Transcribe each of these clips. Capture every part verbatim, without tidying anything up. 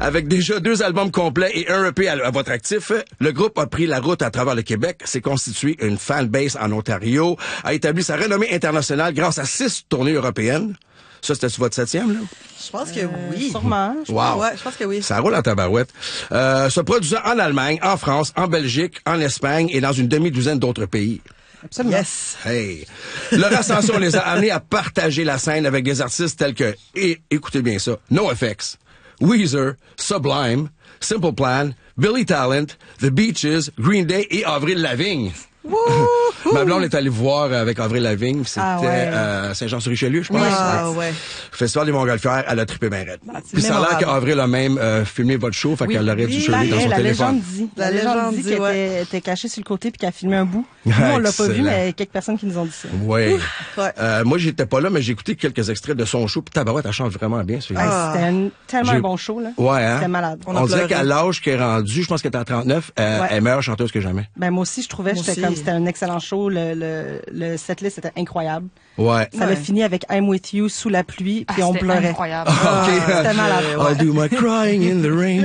Avec déjà deux albums complets et un E P à, à votre actif, le groupe a pris la route à travers le Québec, s'est constitué une fanbase en Ontario, a établi sa renommée internationale grâce à six tournées européennes. Ça, c'était sur votre septième, là? Je pense que Euh, oui. Sûrement. Je Wow. Ouais, je pense que oui. Ça roule en tabarouette. Euh, se produisant en Allemagne, en France, en Belgique, en Espagne et dans une demi-douzaine d'autres pays. Absolument. Yes. Hey! Leur ascension les a amenés à partager la scène avec des artistes tels que, et écoutez bien ça, NoFX, Weezer, Sublime, Simple Plan, Billy Talent, The Beaches, Green Day et Avril Lavigne. Ma blonde est allée voir avec Avril Lavigne, c'était Ah ouais. euh, Saint-Jean-sur-Richelieu, je pense. Ah, ouais. Festival des Montgolfières, elle a trippé bien raide. c'est Puis ça a l'air mémorable. qu'Avril a même euh, filmé votre show, fait Oui. qu'elle aurait Oui, dû chialer dans Pareil, son la téléphone. légende dit. La La légende légende dit dit, qu'elle ouais. était, était cachée sur le côté puis qu'elle a filmé un bout. Nous, on l'a pas vu, Excellent. mais quelques personnes qui nous ont dit ça. Oui. Ouais. Euh, moi, j'étais pas là, mais j'ai écouté quelques extraits de son show, puis tabarouette, elle chante vraiment bien. ce Hey, film. Ah. C'était un- tellement J'ai- un bon show, là. Ouais, hein? C'était malade. On a On dirait pleuré. qu'à l'âge qu'elle est rendue, je pense qu'elle était à trente-neuf, euh, Ouais. elle est meilleure chanteuse que jamais. Ben, moi aussi, je trouvais, Moi j'étais aussi. comme, c'était un excellent show. Le, le, le setlist était incroyable. Ouais. Ça avait Ouais. fini avec I'm With You sous la pluie, puis Ah, on c'était pleurait. incroyable. OK. C'était malade. I'll do my crying in the rain.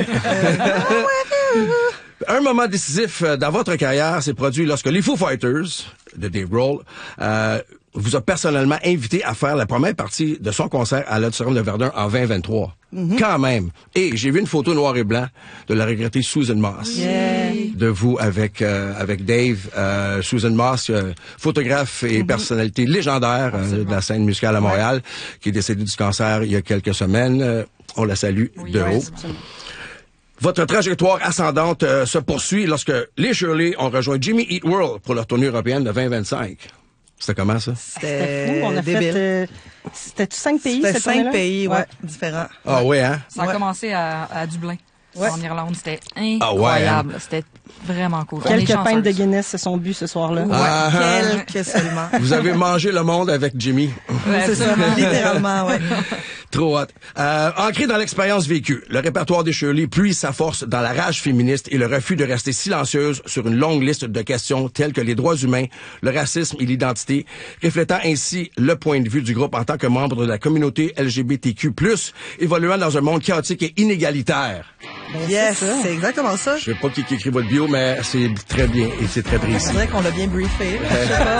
Un moment décisif euh, dans votre carrière s'est produit lorsque les Foo Fighters de Dave Grohl euh, vous a personnellement invité à faire la première partie de son concert à l'Auditorium de Verdun en vingt vingt-trois. Quand même. Et j'ai vu une photo noir et blanc de la regrettée Susan Moss. Yeah. De vous avec euh, avec Dave, euh, Susan Moss, euh, photographe et personnalité légendaire euh, de la scène musicale à Montréal, qui est décédée du cancer il y a quelques semaines. Euh, on la salue Oui, de oui, haut. absolument. Votre trajectoire ascendante euh, se poursuit lorsque les Shirley ont rejoint Jimmy Eat World pour leur tournée européenne de vingt vingt-cinq. C'était comment ça? C'était fou. C'était On a débile. fait, euh, c'était cinq pays, C'était cette cinq tournée-là? pays, ouais, différents. Ah ouais, hein? Ça a Ouais. commencé à, à Dublin, Ouais. en Irlande. C'était Ah ouais, incroyable. C'était vraiment cool. On est Quelques pintes de chanceuses. Guinness se sont bues ce soir-là. Ouais, Ah, ah. quelques seulement. Vous avez mangé le monde avec Jimmy. Ouais, C'est ça, absolument. littéralement, ouais. Trop hot. Euh, ancré dans l'expérience vécue, le répertoire des Shirley puise sa force dans la rage féministe et le refus de rester silencieuse sur une longue liste de questions telles que les droits humains, le racisme et l'identité, reflétant ainsi le point de vue du groupe en tant que membre de la communauté L G B T Q plus, évoluant dans un monde chaotique et inégalitaire. Yes, c'est ça. c'est exactement ça. Je sais pas qui, qui écrit votre bio, mais c'est très bien et c'est très précis. C'est vrai qu'on l'a bien briefé. Je sais pas.